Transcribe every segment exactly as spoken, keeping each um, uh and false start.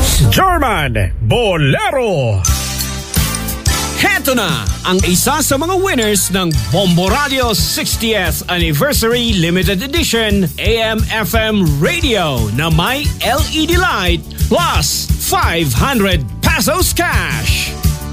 German Bolero. Heto na ang isa sa mga winners ng Bombo Radio sixtieth Anniversary Limited Edition A M F M Radio na may L E D light plus five hundred pesos cash.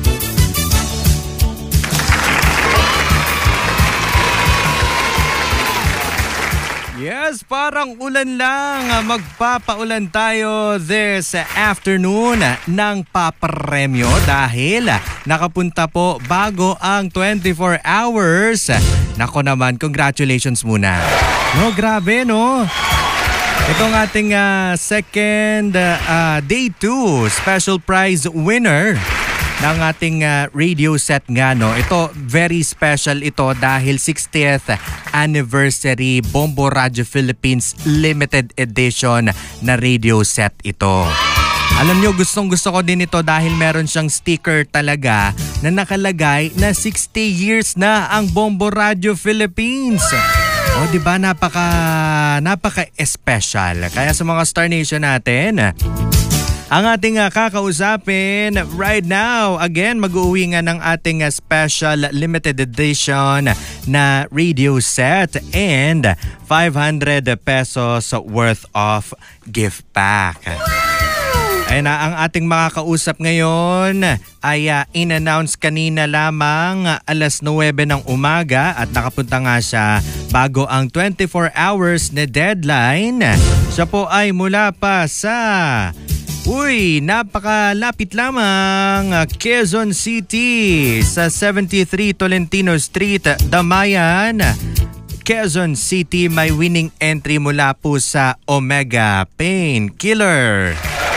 Yes, parang ulan lang. Magpapaulan tayo this afternoon ng papremyo dahil nakapunta po bago ang twenty-four hours. Nako naman, congratulations muna. No, grabe no? Itong ating uh, second uh, day two special prize winner ng ating uh, radio set nga, no. Ito, very special ito dahil sixtieth anniversary Bombo Radio Philippines Limited Edition na radio set ito. Alam nyo, gustong gusto ko din ito dahil meron siyang sticker talaga na nakalagay na sixty years na ang Bombo Radio Philippines. O, di ba, napaka napaka-special. Kaya sa mga Star Nation natin, ang ating uh, kakausapin right now, again, mag-uwi nga ng ating uh, special limited edition na radio set and five hundred pesos worth of gift pack. Ayun na, ang ating makakausap ngayon ay uh, in-announce kanina lamang uh, alas nuwebe ng umaga at nakapunta nga siya bago ang twenty-four hours na deadline. Siya po ay mula pa sa... Uy, napakalapit lamang, Quezon City sa seventy-three Tolentino Street, Damayan. Quezon City, may winning entry mula po sa Omega Painkiller.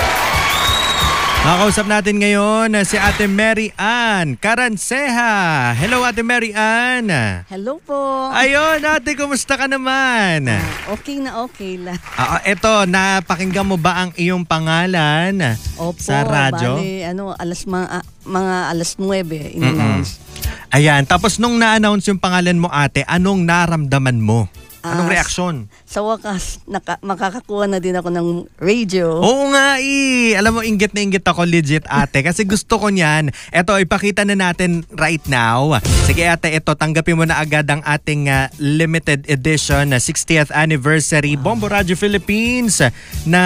Makausap natin ngayon si Ate Mary Ann Caranceja. Hello, Ate Mary Ann. Hello po. Ayun, ate, kumusta ka naman? Uh, okay na okay lang. Uh, eto, napakinggan mo ba ang iyong pangalan Opo, sa radyo? Bale, ano, alas mga, mga alas nuwebe in-announce. Mm-mm. Ayan, tapos nung na-announce yung pangalan mo, ate, anong naramdaman mo? Anong Uh, reaksyon? Sa wakas, naka, makakakuha na din ako ng radio. Oo nga eh. Alam mo, inggit na inggit ako legit, ate. Kasi gusto ko niyan. Eto, ipakita na natin right now. Sige ate, ito, tanggapin mo na agad ang ating uh, limited edition na sixtieth anniversary Bombo Radio Philippines na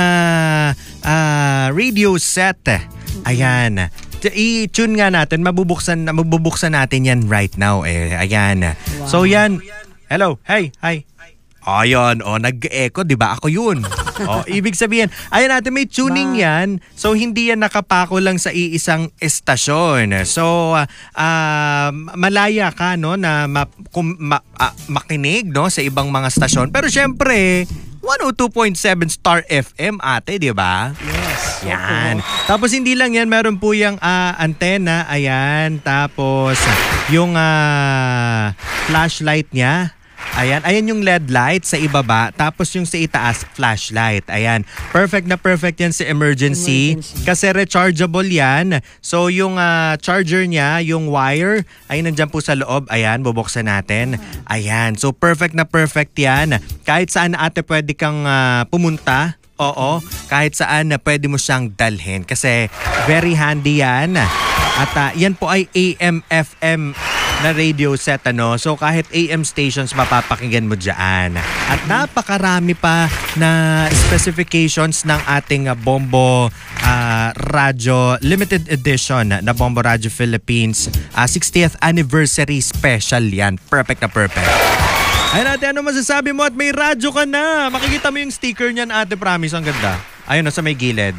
uh, radio set. Ayan. I-tune nga natin. Mabubuksan, mabubuksan natin yan right now eh. Ayan. Wow. So yan. Hello. Hey. Hi. Ayun, oh, nag-echo, di ba? Ako yun. Oh, ibig sabihin, ayun natin, may tuning yan. So, hindi yan nakapako lang sa iisang estasyon. So, uh, uh, malaya ka, no, na ma- kum- ma- uh, makinig, no, sa ibang mga estasyon. Pero syempre, one oh two point seven Star F M, ate, di ba? Yes. Yan. Tapos, hindi lang yan, meron po yung uh, antena, ayan. Tapos, yung uh, flashlight niya. Ayan, ayan yung L E D light sa ibaba, tapos yung sa itaas, flashlight. Ayan, perfect na perfect yan sa emergency, emergency. Kasi rechargeable yan. So yung uh, charger niya, yung wire, ay nandyan po sa loob. Ayan, bubuksan natin. Ayan, so perfect na perfect yan. Kahit saan ate pwede kang uh, pumunta. Oo, kahit saan na pwede mo siyang dalhin. Kasi very handy yan. At uh, yan po ay A M F M na radio set, ano. So kahit A M stations mapapakinggan mo dyan. At napakarami pa na specifications ng ating uh, Bombo uh, Radio Limited Edition na Bombo Radio Philippines uh, sixtieth anniversary special yan. Perfect na perfect. Ayun ate, ano masasabi mo? At may radyo ka na. Makikita mo yung sticker niyan, ate, promise. Ang ganda. Ayun o, sa may gilid.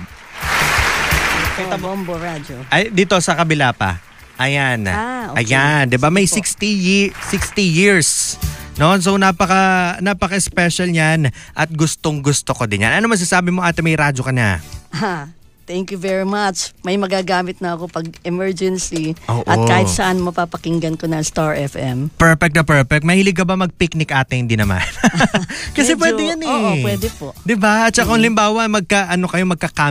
Kita mo? Bombo Radio. Ay, dito sa kabila pa. Ayan. Ah, okay. Ayan, 'di ba may sixty, ye- sixty years. No? So napaka napaka-special niyan at gustong-gusto ko din yan. Ano masasabi mo, ate, may radyo ka na? Ha. Thank you very much. May magagamit na ako pag emergency. Oh, at oh. kahit saan mapapakinggan ko na Star F M. Perfect na perfect. Mahilig ka ba mag-picnic, ate? Hindi naman. Kasi Medyo, pwede yan eh. Oo, pwede po. 'Di ba? At saka kung limbawa magka ano kayo magka